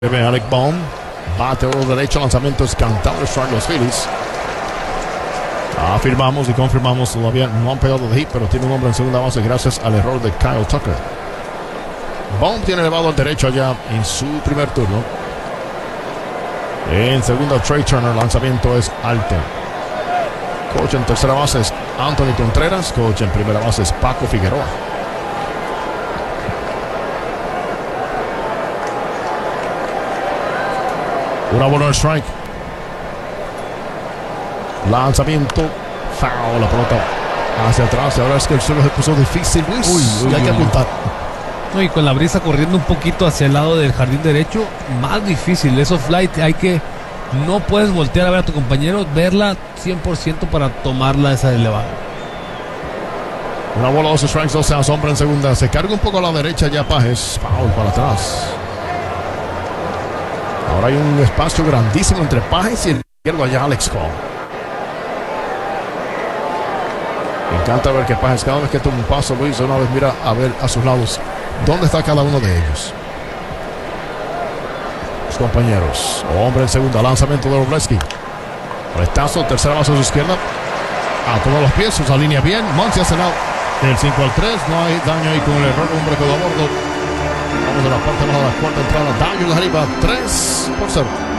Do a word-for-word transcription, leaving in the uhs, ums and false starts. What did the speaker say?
Alec Bohm, bate o derecho, lanzamiento es cantado, strike los Phillies. Afirmamos y confirmamos, todavía no han pegado de hit, pero tiene un hombre en segunda base gracias al error de Kyle Tucker. Bohm tiene elevado al derecho allá en su primer turno. En segunda, Trey Turner, lanzamiento es alto. Coach en tercera base es Anthony Contreras, coach en primera base es Paco Figueroa. Una bola de strike. Lanzamiento. Foul. La pelota hacia atrás. Ahora es que el suelo se puso difícil, Luis. Uy, uy, y hay uy, que apuntar. No, y con la brisa corriendo un poquito hacia el lado del jardín derecho, más difícil. Eso flight hay que... No puedes voltear a ver a tu compañero, verla cien por ciento para tomarla esa elevada. Una bola, dos strikes, dos outs, hombre en segunda. Se carga un poco a la derecha ya Pajes. Foul para atrás. Ahora hay un espacio grandísimo entre Pajes y el izquierdo allá Alex Cole. Me encanta ver que Pajes cada vez que toma un paso, Luis, una vez mira a ver a sus lados dónde está cada uno de ellos. Los compañeros. Hombre en segunda, lanzamiento de Robleski. Restazo, tercera base a su izquierda. A todos los pies, usa línea bien. Monty hace lado. Del cinco al tres, no hay daño ahí con el error, hombre quedó a bordo. Vamos a la parte baja de la cuarta entrada. Daño arriba, tres por cero.